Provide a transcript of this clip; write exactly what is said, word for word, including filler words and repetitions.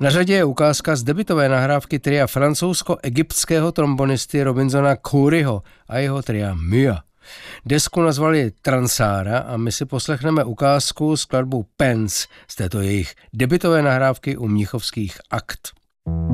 Na řadě je ukázka z debutové nahrávky tria francouzsko-egyptského trombonisty Robinsona Khouryho a jeho tria Mia. Desku nazvali Transára a my si poslechneme ukázku skladbu Pence z této jejich debutové nahrávky u mnichovských Akt.